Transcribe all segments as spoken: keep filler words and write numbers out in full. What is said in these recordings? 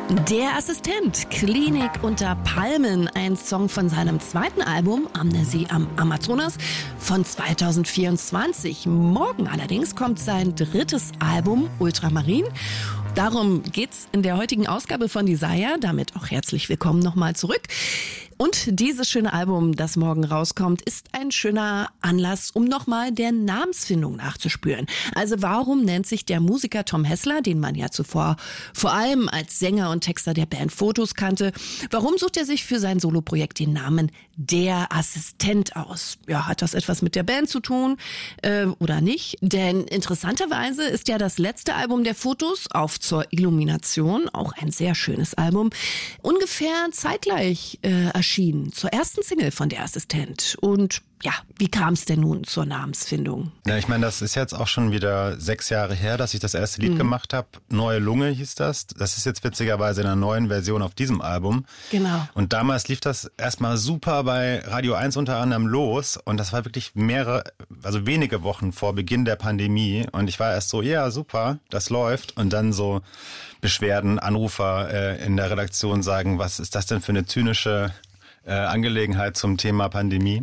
Der Assistent, Klinik unter Palmen, ein Song von seinem zweiten Album Amnesie am Amazonas von zweitausendvierundzwanzig. Morgen allerdings kommt sein drittes Album Ultramarin. Darum geht's in der heutigen Ausgabe von Desire. Damit auch herzlich willkommen nochmal zurück. Und dieses schöne Album, das morgen rauskommt, ist ein schöner Anlass, um nochmal der Namensfindung nachzuspüren. Also warum nennt sich der Musiker Tom Hessler, den man ja zuvor vor allem als Sänger und Texter der Band Fotos kannte, warum sucht er sich für sein Soloprojekt den Namen Der Assistent aus? Ja, hat das etwas mit der Band zu tun äh, oder nicht? Denn interessanterweise ist ja das letzte Album der Fotos, Auf zur Illumination, auch ein sehr schönes Album, ungefähr zeitgleich äh, erschienen, zur ersten Single von Der Assistent. Und ja, wie kam es denn nun zur Namensfindung? Ja, ich meine, das ist jetzt auch schon wieder sechs Jahre her, dass ich das erste Lied mhm. gemacht habe. Neue Lunge hieß das. Das ist jetzt witzigerweise in einer neuen Version auf diesem Album. Genau. Und damals lief das erstmal super bei Radio eins unter anderem los. Und das war wirklich mehrere, also wenige Wochen vor Beginn der Pandemie. Und ich war erst so, ja, super, das läuft. Und dann so Beschwerden, Anrufer äh, in der Redaktion sagen, was ist das denn für eine zynische äh, Angelegenheit zum Thema Pandemie?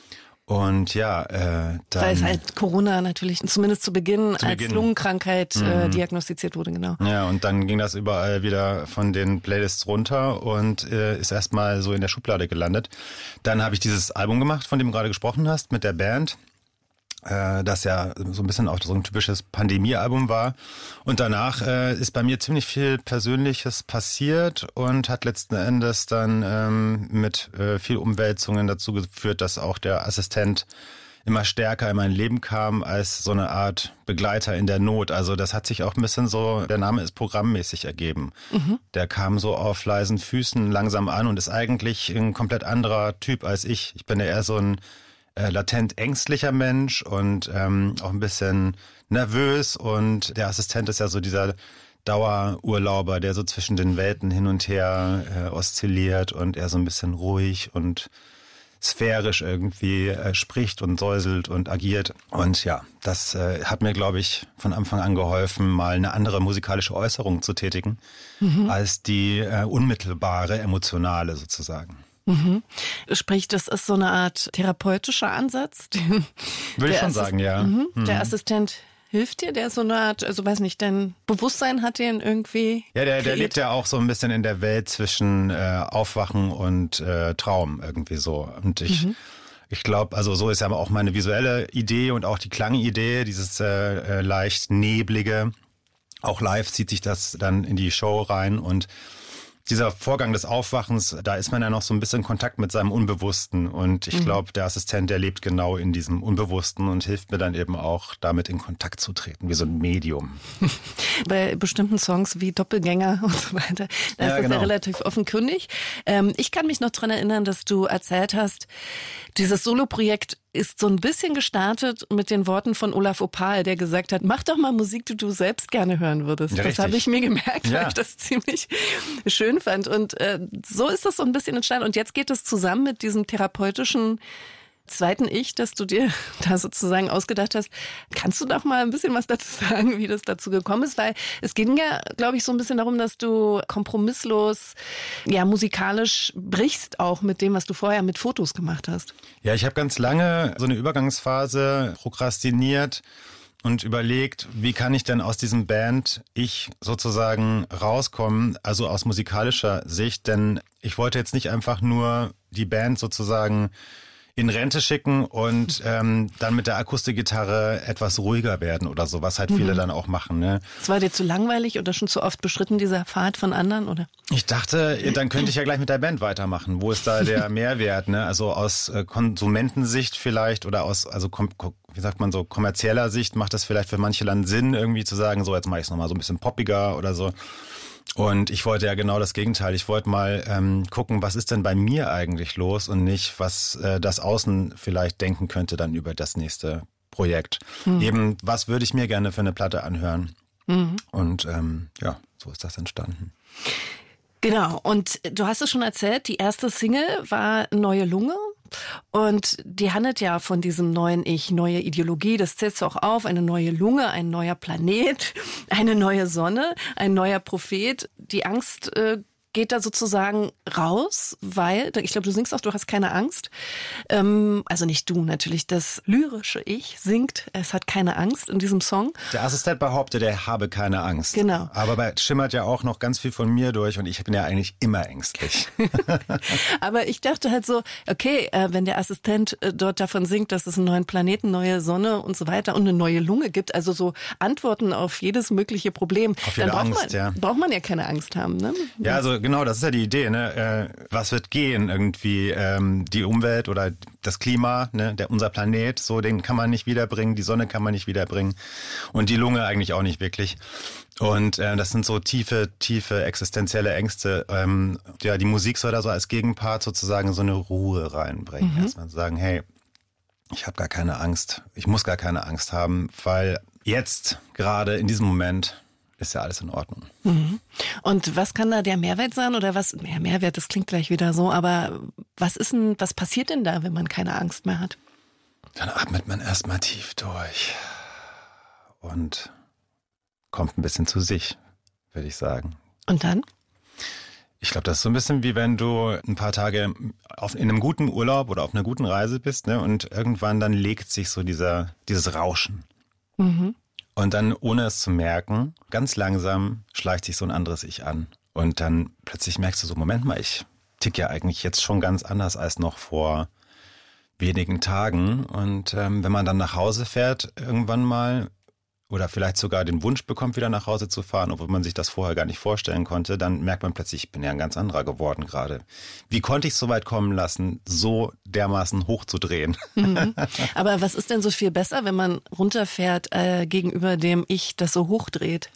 Und ja, äh, dann... Weil es halt Corona natürlich zumindest zu Beginn zu als Beginn. Lungenkrankheit mhm. äh, diagnostiziert wurde, genau. Ja, und dann ging das überall wieder von den Playlists runter und äh, ist erstmal so in der Schublade gelandet. Dann habe ich dieses Album gemacht, von dem du gerade gesprochen hast, mit der Band, äh, das ja so ein bisschen auch so ein typisches Pandemie-Album war. Und danach äh, ist bei mir ziemlich viel Persönliches passiert und hat letzten Endes dann ähm, mit äh, viel Umwälzungen dazu geführt, dass auch der Assistent immer stärker in mein Leben kam als so eine Art Begleiter in der Not. Also das hat sich auch ein bisschen so, der Name ist programmmäßig ergeben. Mhm. Der kam so auf leisen Füßen langsam an und ist eigentlich ein komplett anderer Typ als ich. Ich bin ja eher so ein äh, latent ängstlicher Mensch und ähm, auch ein bisschen nervös, und der Assistent ist ja so dieser Dauerurlauber, der so zwischen den Welten hin und her äh, oszilliert und eher so ein bisschen ruhig und sphärisch irgendwie äh, spricht und säuselt und agiert. Und ja, das äh, hat mir, glaube ich, von Anfang an geholfen, mal eine andere musikalische Äußerung zu tätigen, mhm. als die äh, unmittelbare, emotionale sozusagen. Mhm. Sprich, das ist so eine Art therapeutischer Ansatz. Würde ich schon Assist- sagen, ja. Mhm. Mhm. Der Assistent hilft dir, der so eine Art, also weiß nicht, dein Bewusstsein hat den irgendwie Ja, der, der kreiert? lebt ja auch so ein bisschen in der Welt zwischen äh, Aufwachen und äh, Traum irgendwie so. Und ich, mhm. ich glaube, also so ist ja auch meine visuelle Idee und auch die Klangidee, dieses äh, leicht neblige. Auch live zieht sich das dann in die Show rein, und dieser Vorgang des Aufwachens, da ist man ja noch so ein bisschen in Kontakt mit seinem Unbewussten, und ich glaube, der Assistent, der lebt genau in diesem Unbewussten und hilft mir dann eben auch, damit in Kontakt zu treten, wie so ein Medium. Bei bestimmten Songs wie Doppelgänger und so weiter, da ja, ist das genau. ja relativ offenkundig. Ähm, ich kann mich noch dran erinnern, dass du erzählt hast, dieses Soloprojekt ist so ein bisschen gestartet mit den Worten von Olaf Opal, der gesagt hat, mach doch mal Musik, die du selbst gerne hören würdest. Ja, das habe ich mir gemerkt, ja. weil ich das ziemlich schön fand. Und äh, so ist das so ein bisschen entstanden. Und jetzt geht es zusammen mit diesem therapeutischen zweiten Ich, das du dir da sozusagen ausgedacht hast. Kannst du doch mal ein bisschen was dazu sagen, wie das dazu gekommen ist? Weil es ging ja, glaube ich, so ein bisschen darum, dass du kompromisslos, ja, musikalisch brichst auch mit dem, was du vorher mit Fotos gemacht hast. Ja, ich habe ganz lange so eine Übergangsphase prokrastiniert und überlegt, wie kann ich denn aus diesem Band-Ich sozusagen rauskommen, also aus musikalischer Sicht. Denn ich wollte jetzt nicht einfach nur die Band sozusagen in Rente schicken und ähm, dann mit der Akustikgitarre etwas ruhiger werden oder so, was halt viele mhm. dann auch machen. Ne? Das war dir zu langweilig oder schon zu oft beschritten, dieser Pfad von anderen, oder? Ich dachte, dann könnte ich ja gleich mit der Band weitermachen. Wo ist da der Mehrwert? Ne? Also aus äh, Konsumentensicht vielleicht oder aus, also kom- wie sagt man so, kommerzieller Sicht macht das vielleicht für manche dann Sinn, irgendwie zu sagen, so jetzt mache ich es nochmal so ein bisschen poppiger oder so. Und ich wollte ja genau das Gegenteil. Ich wollte mal ähm, gucken, was ist denn bei mir eigentlich los und nicht, was äh, das Außen vielleicht denken könnte dann über das nächste Projekt. Mhm. Eben, was würde ich mir gerne für eine Platte anhören? Mhm. Und ähm, ja, so ist das entstanden. Genau, und du hast es schon erzählt, die erste Single war Neue Lunge. Und die handelt ja von diesem neuen Ich, neue Ideologie, das zählst du auch auf, eine neue Lunge, ein neuer Planet, eine neue Sonne, ein neuer Prophet. Die Angst äh, geht da sozusagen raus, weil, ich glaube, du singst auch, du hast keine Angst. Ähm, also nicht du, natürlich das lyrische Ich singt, es hat keine Angst in diesem Song. Der Assistent behauptet, er habe keine Angst. Genau. Aber bei schimmert ja auch noch ganz viel von mir durch und ich bin ja eigentlich immer ängstlich. Aber ich dachte halt so, okay, äh, wenn der Assistent äh, dort davon singt, dass es einen neuen Planeten, neue Sonne und so weiter und eine neue Lunge gibt, also so Antworten auf jedes mögliche Problem, auf jede dann braucht, Angst, man, ja. braucht man ja keine Angst haben. Ne? Ja, also genau, das ist ja die Idee. Ne? Äh, was wird gehen irgendwie? Ähm, die Umwelt oder das Klima, ne? der, unser Planet, so den kann man nicht wiederbringen, die Sonne kann man nicht wiederbringen und die Lunge eigentlich auch nicht wirklich. Und äh, das sind so tiefe, tiefe existenzielle Ängste. Ähm, ja, die Musik soll da so als Gegenpart sozusagen so eine Ruhe reinbringen. Mhm. Erstmal sagen, hey, ich habe gar keine Angst, ich muss gar keine Angst haben, weil jetzt, gerade in diesem Moment, ist ja alles in Ordnung. Mhm. Und was kann da der Mehrwert sein oder was, mehr Mehrwert, das klingt gleich wieder so, aber was ist denn, was passiert denn da, wenn man keine Angst mehr hat? Dann atmet man erstmal tief durch und kommt ein bisschen zu sich, würde ich sagen. Und dann? Ich glaube, das ist so ein bisschen wie wenn du ein paar Tage auf, in einem guten Urlaub oder auf einer guten Reise bist, ne, und irgendwann dann legt sich so dieser, dieses Rauschen. Mhm. Und dann, ohne es zu merken, ganz langsam schleicht sich so ein anderes Ich an. Und dann plötzlich merkst du so, Moment mal, ich tick ja eigentlich jetzt schon ganz anders als noch vor wenigen Tagen. Und ähm, wenn man dann nach Hause fährt, irgendwann mal, oder vielleicht sogar den Wunsch bekommt, wieder nach Hause zu fahren, obwohl man sich das vorher gar nicht vorstellen konnte, dann merkt man plötzlich, ich bin ja ein ganz anderer geworden gerade. Wie konnte ich es so weit kommen lassen, so dermaßen hochzudrehen? Mhm. Aber was ist denn so viel besser, wenn man runterfährt äh, gegenüber dem Ich, das so hochdreht?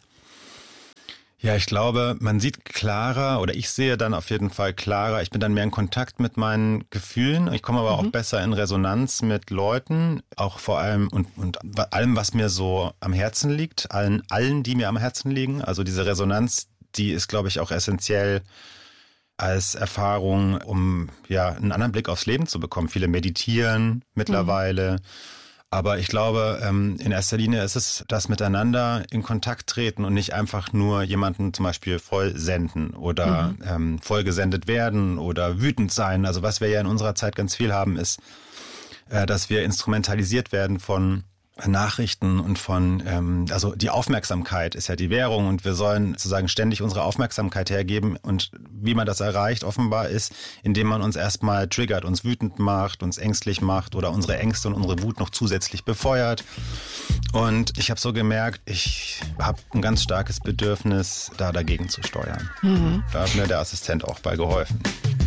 Ja, ich glaube, man sieht klarer, oder ich sehe dann auf jeden Fall klarer. Ich bin dann mehr in Kontakt mit meinen Gefühlen. Ich komme aber mhm. auch besser in Resonanz mit Leuten, auch vor allem und, und allem, was mir so am Herzen liegt, allen, allen, die mir am Herzen liegen. Also diese Resonanz, die ist, glaube ich, auch essentiell als Erfahrung, um ja einen anderen Blick aufs Leben zu bekommen. Viele meditieren mittlerweile. Mhm. Aber ich glaube, in erster Linie ist es das Miteinander in Kontakt treten und nicht einfach nur jemanden zum Beispiel voll senden oder mhm. ähm, voll gesendet werden oder wütend sein. Also was wir ja in unserer Zeit ganz viel haben, ist, äh, dass wir instrumentalisiert werden von Nachrichten und von, ähm, also die Aufmerksamkeit ist ja die Währung und wir sollen sozusagen ständig unsere Aufmerksamkeit hergeben und wie man das erreicht offenbar ist, indem man uns erstmal triggert, uns wütend macht, uns ängstlich macht oder unsere Ängste und unsere Wut noch zusätzlich befeuert. Und ich habe so gemerkt, ich habe ein ganz starkes Bedürfnis, da dagegen zu steuern. Mhm. Da hat mir der Assistent auch bei geholfen.